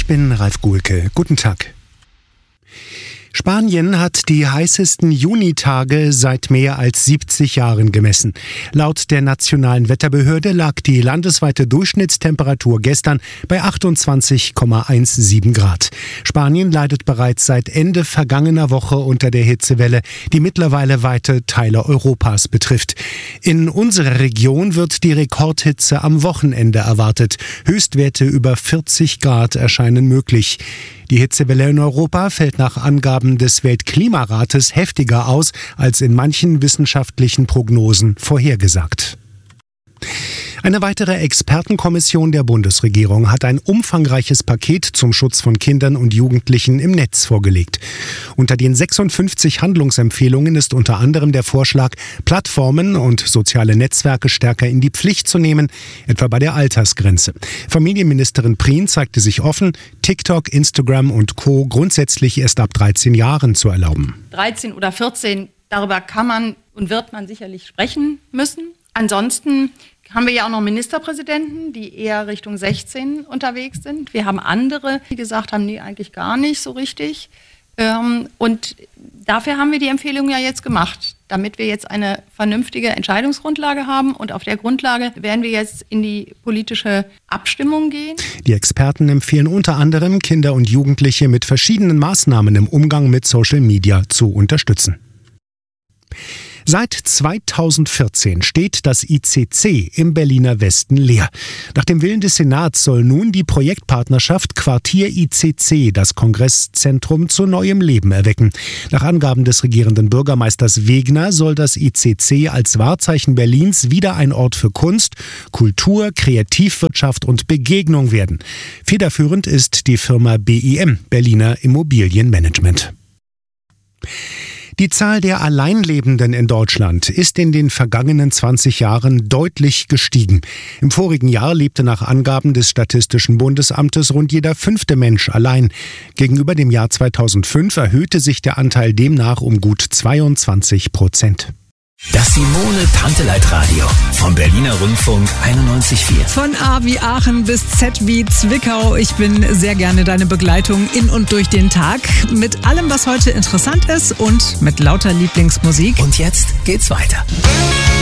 Ich bin Ralf Guhlke. Guten Tag. Spanien hat die heißesten Junitage seit mehr als 70 Jahren gemessen. Laut der nationalen Wetterbehörde lag die landesweite Durchschnittstemperatur gestern bei 28,17 Grad. Spanien leidet bereits seit Ende vergangener Woche unter der Hitzewelle, die mittlerweile weite Teile Europas betrifft. In unserer Region wird die Rekordhitze am Wochenende erwartet. Höchstwerte über 40 Grad erscheinen möglich. Die Hitzewelle in Europa fällt nach Angaben des Weltklimarates heftiger aus als in manchen wissenschaftlichen Prognosen vorhergesagt. Eine weitere Expertenkommission der Bundesregierung hat ein umfangreiches Paket zum Schutz von Kindern und Jugendlichen im Netz vorgelegt. Unter den 56 Handlungsempfehlungen ist unter anderem der Vorschlag, Plattformen und soziale Netzwerke stärker in die Pflicht zu nehmen, etwa bei der Altersgrenze. Familienministerin Prien zeigte sich offen, TikTok, Instagram und Co. grundsätzlich erst ab 13 Jahren zu erlauben. 13 oder 14, darüber kann man und wird man sicherlich sprechen müssen. Ansonsten haben wir ja auch noch Ministerpräsidenten, die eher Richtung 16 unterwegs sind. Wir haben andere, die gesagt haben, nee, eigentlich gar nicht so richtig. Und dafür haben wir die Empfehlung ja jetzt gemacht, damit wir jetzt eine vernünftige Entscheidungsgrundlage haben. Und auf der Grundlage werden wir jetzt in die politische Abstimmung gehen. Die Experten empfehlen unter anderem, Kinder und Jugendliche mit verschiedenen Maßnahmen im Umgang mit Social Media zu unterstützen. Seit 2014 steht das ICC im Berliner Westen leer. Nach dem Willen des Senats soll nun die Projektpartnerschaft Quartier ICC das Kongresszentrum zu neuem Leben erwecken. Nach Angaben des regierenden Bürgermeisters Wegner soll das ICC als Wahrzeichen Berlins wieder ein Ort für Kunst, Kultur, Kreativwirtschaft und Begegnung werden. Federführend ist die Firma BIM, Berliner Immobilienmanagement. Die Zahl der Alleinlebenden in Deutschland ist in den vergangenen 20 Jahren deutlich gestiegen. Im vorigen Jahr lebte nach Angaben des Statistischen Bundesamtes rund jeder 5. Mensch allein. Gegenüber dem Jahr 2005 erhöhte sich der Anteil demnach um gut 22%. Das Simone-Tanteleit-Radio vom Berliner Rundfunk 91,4. Von A wie Aachen bis Z wie Zwickau. Ich bin sehr gerne deine Begleitung in und durch den Tag. Mit allem, was heute interessant ist und mit lauter Lieblingsmusik. Und jetzt geht's weiter.